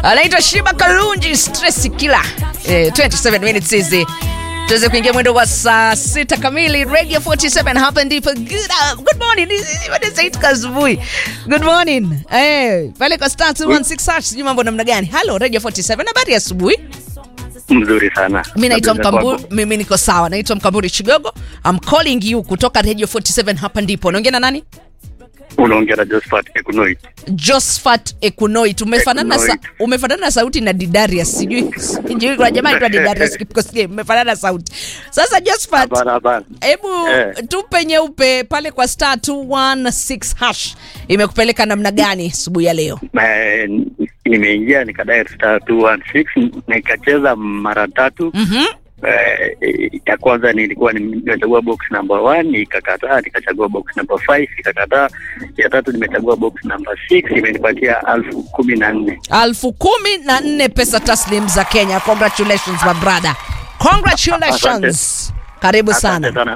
Anaitwa Shiba Kalunji, stress killer. 27 minutes hizi tuweze kuingia mwendo wa saa 6 kamili. Radio 47 hapa ndipo. Good morning. What is it Kazbui? Good morning. Pale kwa star 216 sijui mambo namna gani. Hello Radio 47, habari asubuhi. Mzuri sana. Mimi naitwa Mkamburi, mimi niko sawa. Naitwa Mkamburi Chigogo. I'm calling you kutoka Radio 47 hapa ndipo. Unaongea na nani? Unaongea na Josephat Ekunoi. Josephat Ekunoi. Umefanana sauti na Didarius. Sijui kuna jamaa anaitwa Didarius Kipkosgei. Umefanana sauti. Sasa Josephat, hebu tupe nyeupe pale kwa star 216 hash. Imekupeleka namna gani asubuhi ya leo? Nimeingia nikadai star 216 nikacheza mara 3. Ya kwanza nilikuwa nimechagua box number 1 nikakataa, nikachagua box number 5 nikakataa, ya tatu nimechagua box number 6 imenipatia 14,000. 14,000 pesa taslim za Kenya. Congratulations my brother. Congratulations. Karibu sana.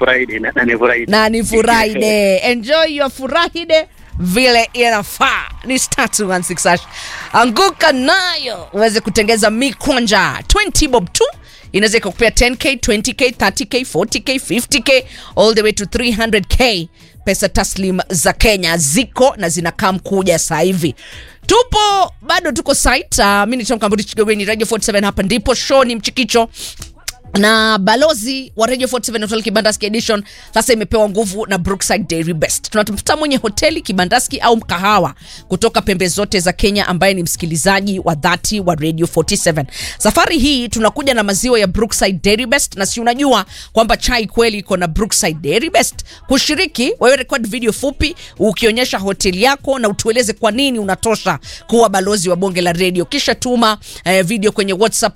Nani Friday. Enjoy your Friday vile inafaa. Ni star 216 hash. Anguka nayo uweze kutengeza mikonja. 20 bob tu inaweza kukupea 10k, 20k, 30k, 40k, 50k all the way to 300k pesa taslim za Kenya ziko na zinakaa mkuja sasa hivi. Tupo bado tuko site. Mimi ni Tom Kamburi Chigogo, ni Radio 47 hapa ndipo. Show ni mchikicho na balozi wa Radio 47 Hotel Kibandaski Edition sasa imepewa nguvu na Brookside Dairy Best. Tunatafuta mwenye hoteli, kibandaski au mkahawa kutoka pembe zote za Kenya ambaye ni msikilizaji wa dhati wa Radio 47. Safari hii tunakuja na maziwa ya Brookside Dairy Best, na si unajua kwamba chai kweli iko na Brookside Dairy Best. Kushiriki, wewe record video fupi ukionyesha hoteli yako na utueleze kwa nini unatosha kuwa balozi wa bonge la radio. Kisha tuma video kwenye WhatsApp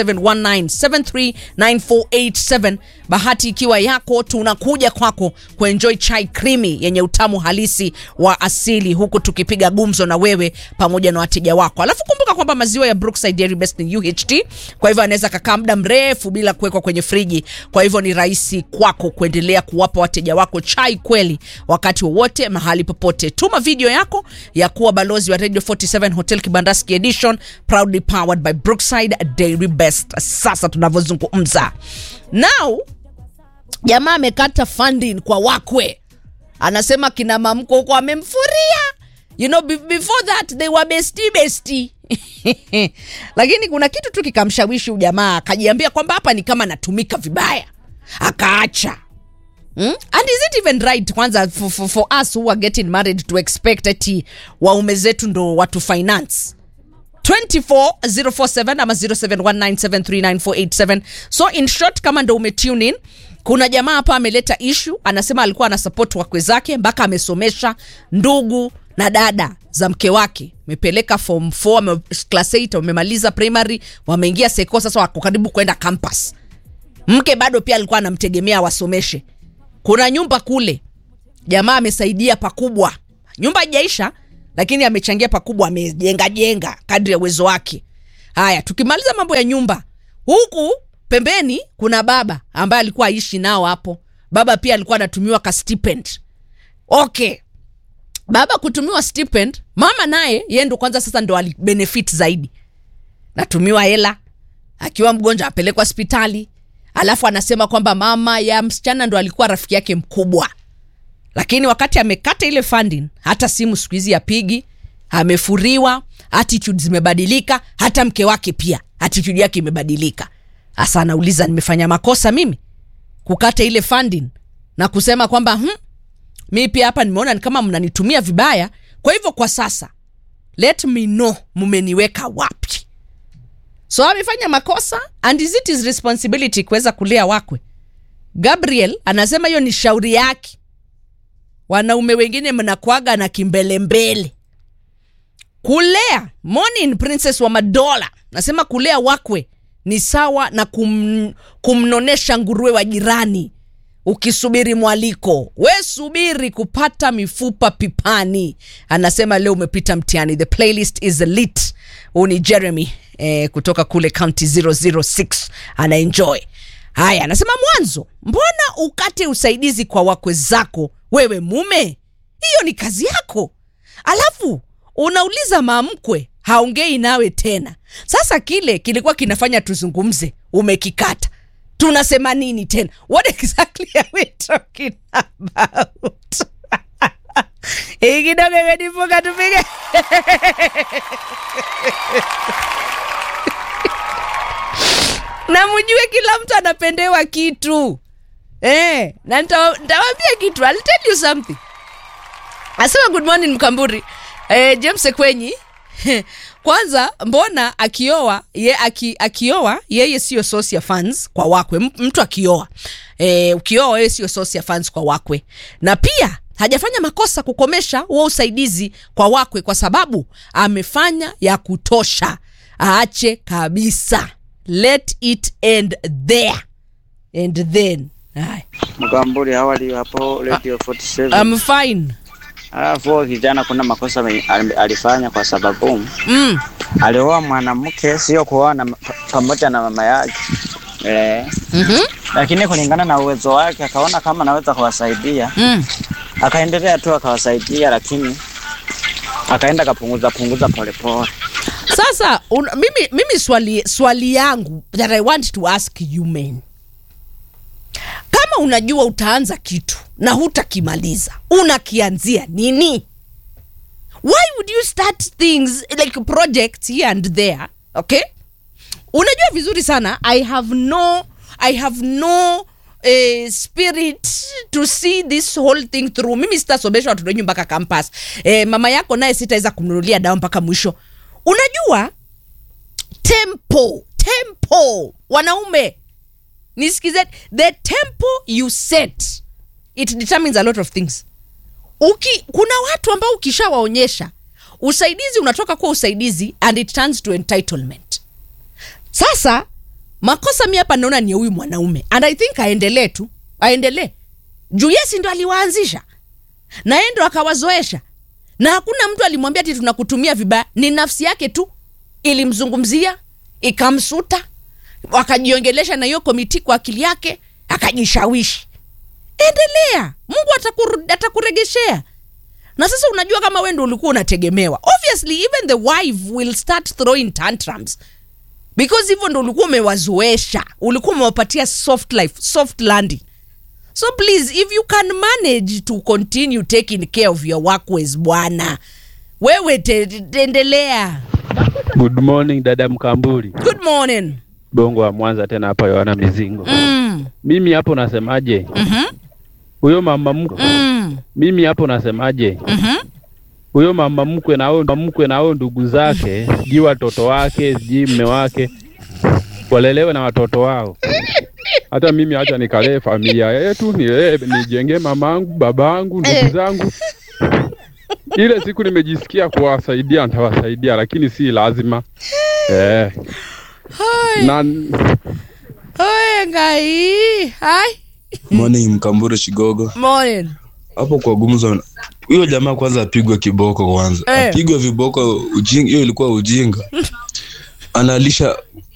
0719739487. Bahati ikiwa yako, tunakuja kwako kuenjoy chai creamy yenye utamu halisi wa asili, huku tukipiga gumzo na wewe pamoja na wateja wako. Alafu kumbuka kwamba maziwa ya Brookside Dairy Best ni UHT, kwa hivyo anaweza kukaa muda mrefu bila kuwekwa kwenye friji. Kwa hivyo ni rahisi kwako kuendelea kuwapa wateja wako chai kweli wakati wowote mahali popote. Tuma video yako ya kuwa balozi wa Radio 47 Hotel Kibandaski Edition, proudly powered by Brookside Dairy Best. Sasa tunavyozungumza now, jamaa amekata funding kwa wakwe. Anasema kina mamko huko amemfuria. You know, before that they were bestie. Lakini kuna kitu tu kikamshawishi ujamaa, akajiambia kwamba hapa ni kama natumika vibaya, akaacha. And is it even right kwanza for us who are getting married to expect ati waume zetu ndo watu finance? 24047 ama 0719739487. So in short, kama ndo umetune in, kuna jamaa hapa ameleta issue. Anasema alikuwa ana support wakwe zake mpaka amesomesha ndugu na dada za mke wake. Mepeleka form 4, class 8, wamemaliza primary, wameingia seko, sasa wako karibu kwenda campus. Mke bado pia alikuwa anamtegemea wasomeshe. Kuna nyumba kule, jamaa amesaidia pakubwa. Nyumba haijaisha lakini amechangia pakubwa, amejenga kadri ya uwezo wake. Haya, tukimaliza mambo ya nyumba, huku pembeni kuna baba ambaye alikuwa aishi nao hapo. Baba pia alikuwa anatumiwa ka stipend. Okay, baba kutumiwa stipend, mama naye yeye ndo kwanza sasa ndo ali benefit zaidi. Natumiwa hela, akiwa mgonjwa apelekwa hospitali. Alafu anasema kwamba mama ya msichana ndo alikuwa rafiki yake mkubwa. Lakini wakati amekata ile funding, hata simu siku hizi yapigi, amefuriwa, attitude zimebadilika, hata mke wake pia attitude yake imebadilika. Asa anauliza, nimefanya makosa mimi kukata ile funding na kusema kwamba mimi pia hapa nimeona ni kama mnanitumia vibaya, kwa hivyo kwa sasa let me know mmeniweka wapi. So amefanya makosa, and is it his responsibility kuweza kulea wakwe? Gabriel anasema hiyo ni shauri yake. Wanaume wengine mnakuaga na kimbelembele. Kulea, Morning Princess wa Madola nasema kulea wakwe ni sawa na kumnonesha nguruwe wa jirani ukisubiri mwaliko. We subiri kupata mifupa pipani. Anasema leo umepita mtihani. The playlist is lit. Uni Jeremy kutoka kule county 006 ana enjoy. Haya, anasema mwanzo, mbona ukate usaidizi kwa wakwe zako wewe mume? Hiyo ni kazi yako. Alafu unauliza mamkwe haongei nawe tena. Sasa kile kilikuwa kinafanya tuzungumze, umekikata. Tunasema nini tena? What exactly are we talking about? Kidogo imenifunga tupige. Na mjue kila mtu anapendewa kitu. Na nitawaambia kitu. I'll tell you something. Asema good morning Mkamburi. James Kwenyi. Kwanza mbona akioa yeye sio source ya funds kwa wakwe. Mtu akioa ukioa yeye sio source ya funds kwa wakwe. Na pia hajafanya makosa kukomesha huo usaidizi kwa wakwe, kwa sababu amefanya ya kutosha. Aache kabisa. Let it end there. And then Mkamburi, how are you hapo Radio 47? I'm fine. Alafu kijana kuna makosa alifanya kwa sababu alioa mwanamke sio kuoana pamoja na mama yake. Lakini kulingana na uwezo wake akaona kama anaweza kuwasaidia. Akaendelea tu akawasaidia, lakini akaenda kapunguza polepole. Sasa mimi swali yangu that I want to ask you men. Kama unajua utaanza kitu na hutakimaliza, unakianzia nini? Why would you start things like projects here and there? Okay? Unajua vizuri sana I have no spirit to see this whole thing through. Mimi sitasomesha watu wenyu mpaka campus. Mama yako naye sitaweza kumnunulia dawa mpaka mwisho. Unajua tempo wanaume, nisikize, the tempo you set it determines a lot of things. Kuna watu ambao ukishawaonyesha usaidizi unatoka kwa usaidizi and it turns to entitlement. Sasa makosa mimi hapa naona ni huyu mwanaume, and I think aendelee. Juu yesi ndo aliwaanzisha na yeye ndo akawazoesha, na hakuna mtu alimwambia ati tunakutumia vibaya. Ni nafsi yake tu ilimzungumzia, ikamsuta, wakajiongelesha na hiyo komiti kwa akili yake, akajishawishi. Endelea, Mungu atakuregeshea. Na sasa unajua kama wewe ndio ulikuwa unategemewa, obviously even the wife will start throwing tantrums, because hivyo ndio ulikuwa umewazoesha, ulikuwa umewapatia soft life, soft landing. So please, if you can manage to continue taking care of your workways, bwana, wewe endelea. Good morning dada Mkamburi. Good morning. Bongo wa Mwanza tena hapa Yohana Mizingo. Mimi hapo nasemaje? Huyo mama mkwe. Mimi hapo nasemaje? Huyo mama mkwe na hao ndugu zake, sijui watoto wake, sijui mume wake, walelewe na watoto wao. Hata mimi acha nikalee familia yetu, nijenge mamangu, babangu, ndugu zangu. Ile siku nimejisikia kuwasaidia nitawasaidia, lakini si lazima. Hi. Morning Mkamburi Shigogo. Morning. Hapo kwa gumzo, huyo jamaa kwanza apigwe kiboko kwanza. Apigwe viboko, ujinga, hiyo ilikuwa ujinga. Analisha